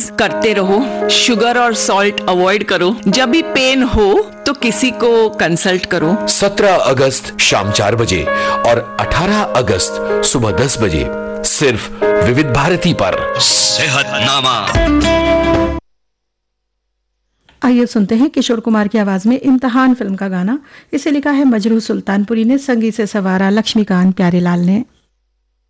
करते रहो। शुगर और सॉल्ट अवॉइड करो। जब भी पेन हो तो किसी को कंसल्ट करो। 17 अगस्त शाम 4 बजे और 18 अगस्त सुबह 10 बजे सिर्फ विविध भारती पर सेहतनामा। आइए सुनते हैं किशोर कुमार की आवाज में इम्तिहान फिल्म का गाना। इसे लिखा है मजरूह सुल्तानपुरी ने, संगीत से सवारा लक्ष्मीकांत प्यारेलाल ने।